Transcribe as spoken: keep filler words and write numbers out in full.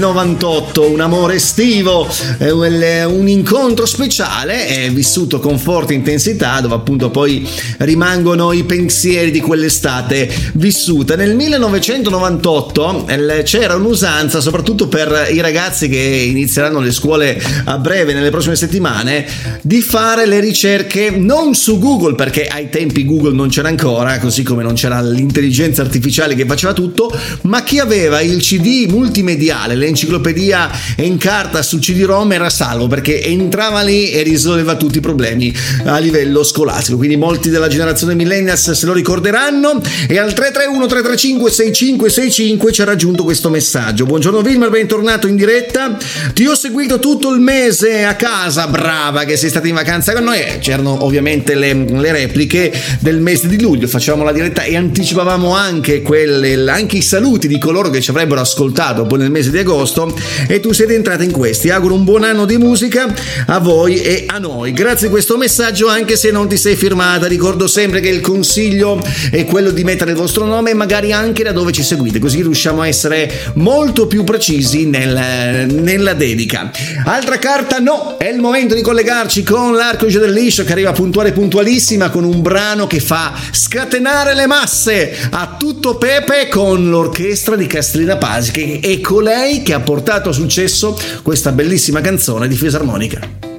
novantotto, un amore estivo, un incontro speciale è vissuto con forte intensità, dove appunto poi rimangono i pensieri di quell'estate vissuta. Nel millenovecentonovantotto c'era un'usanza, soprattutto per i ragazzi che inizieranno le scuole a breve nelle prossime settimane, di fare le ricerche non su Google, perché ai tempi Google non c'era ancora, così come non c'era l'intelligenza artificiale che faceva tutto, ma chi aveva il C D multimediale, l'enciclopedia in carta su C D-ROM era salvo, perché entrava lì e risolveva tutti i problemi a livello scolastico. Quindi molti della generazione millennials se lo ricorderanno. E al tre tre uno tre tre cinque sei cinque sei cinque ci ha raggiunto questo messaggio: buongiorno Wilmer, bentornato in diretta, ti ho seguito tutto il mese a casa, brava che sei stata in vacanza con noi. C'erano ovviamente le, le repliche del mese di luglio, facevamo la diretta e anticipavamo anche quelle, anche i saluti di coloro che ci avrebbero ascoltato poi nel mese di agosto, e tu siete entrata in questi. Auguro un buon anno di musica a voi e a noi. Grazie di questo messaggio, anche se non ti sei firmata. Ricordo sempre che il consiglio è quello di mettere il vostro nome e magari anche da dove ci seguite, così riusciamo a essere molto più precisi nel, nella dedica. Altra carta no, è il momento di collegarci con l'Arcoge del Liscio, che arriva puntuale puntualissima con un brano che fa scatenare le masse a tutto Pepe, con l'orchestra di Castrina Pasi, che è colei che ha portato a successo questa bellissima canzone di fisarmonica.